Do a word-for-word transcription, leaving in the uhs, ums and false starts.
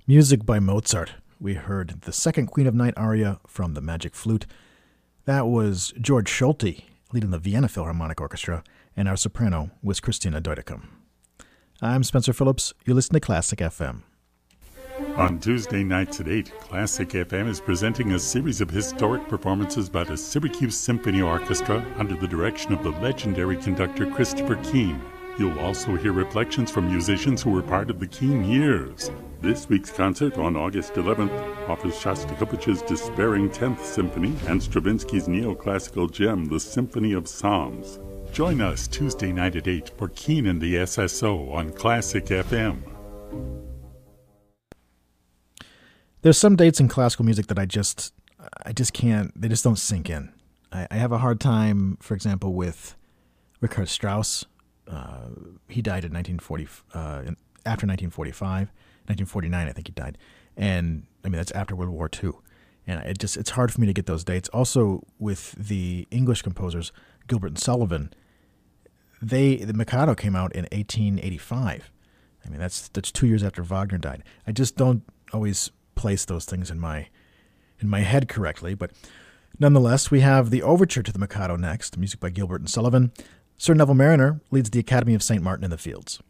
Music by Mozart. We heard the second Queen of Night aria from the Magic Flute. That was George Schulte leading the Vienna Philharmonic Orchestra, and our soprano was Christina Deuticum. I'm Spencer Phillips. You're listening to Classic F M. On Tuesday nights at eight, Classic F M is presenting a series of historic performances by the Syracuse Symphony Orchestra under the direction of the legendary conductor Christopher Keane. You'll also hear reflections from musicians who were part of the Keane years. This week's concert on August eleventh offers Shostakovich's despairing tenth Symphony and Stravinsky's neoclassical gem, the Symphony of Psalms. Join us Tuesday night at eight for Keane and the S S O on Classic F M. There's some dates in classical music that I just, I just can't, they just don't sink in. I, I have a hard time, for example, with Richard Strauss. Uh, he died in nineteen forty, uh, after nineteen forty-five, nineteen forty-nine, I think he died. And I mean, that's after World War Two. And it just, it's hard for me to get those dates. Also with the English composers, Gilbert and Sullivan, they, the Mikado came out in eighteen eighty-five. I mean, that's, that's two years after Wagner died. I just don't always place those things in my, in my head correctly. But nonetheless, we have the overture to the Mikado next, music by Gilbert and Sullivan. Sir Neville Marriner leads the Academy of Saint Martin in the Fields.